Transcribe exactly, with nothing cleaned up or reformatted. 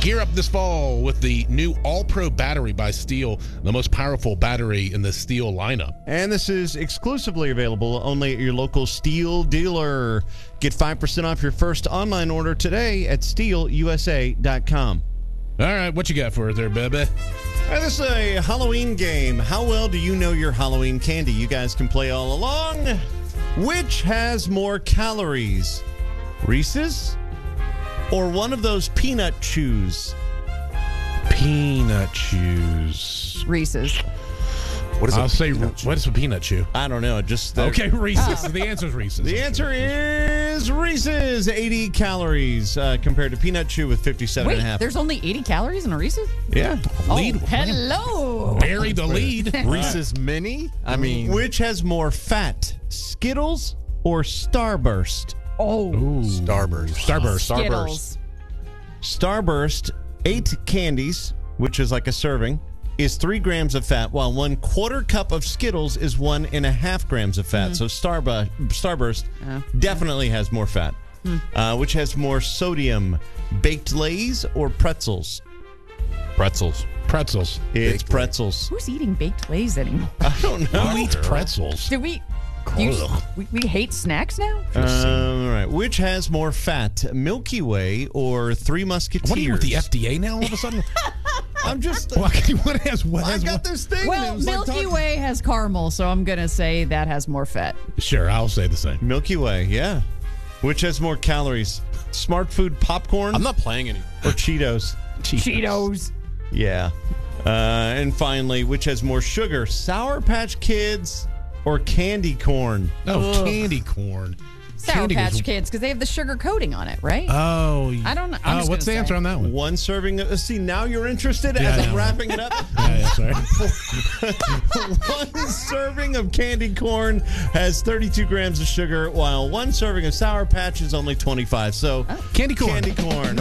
Gear up this fall with the new All-Pro battery by Steel, the most powerful battery in the Steel lineup. And this is exclusively available only at your local Steel dealer. Get five percent off your first online order today at steel u s a dot com. All right, what you got for us there, baby? Uh, this is a Halloween game. How well do you know your Halloween candy? You guys can play all along. Which has more calories? Reese's or one of those peanut chews? Peanut chews. Reese's. What is I'll say, what is a peanut chew? I don't know. Just okay, Reese's. The answer is Reese's. The answer is Reese's. eighty calories uh, compared to peanut chew with fifty-seven Wait, and a half. There's only eighty calories in a Reese's? Yeah. Oh, Lead. hello. Bury the lead. Reese's Mini? I mean, which has more fat, Skittles or Starburst? Oh, Ooh. Starburst. Starburst. Skittles. Starburst, eight candies, which is like a serving, is three grams of fat, while one quarter cup of Skittles is one and a half grams of fat. Mm. So Starbu- Starburst oh. definitely has more fat. Mm. Uh, which has more sodium, baked Lays or pretzels? Pretzels. Pretzels. It's baked pretzels. Who's eating baked Lays anymore? I don't know. Who eats pretzels? Do we... You, we, we hate snacks now? Uh, all right. Which has more fat, Milky Way or Three Musketeers? What are you with the F D A now all of a sudden? I'm just... What, what has... What I has got what? this thing. Well, Milky like talking... Way has caramel, so I'm going to say that has more fat. Sure, I'll say the same. Milky Way, yeah. Which has more calories, Smart Food popcorn? I'm not playing any. Or Cheetos? Cheetos. Cheetos. Yeah. Uh, and finally, which has more sugar, Sour Patch Kids or candy corn? Oh, Ugh. candy corn. Sour Candy Patch was... Kids, because they have the sugar coating on it, right? Oh. I don't know. I'm Oh, just what's the say. answer on that one? One serving. Of, see, now you're interested Yeah, as I'm yeah. wrapping it up. yeah, yeah, sorry. One serving of candy corn has thirty-two grams of sugar, while one serving of Sour Patch is only twenty-five. So, oh. Candy corn. Candy corn.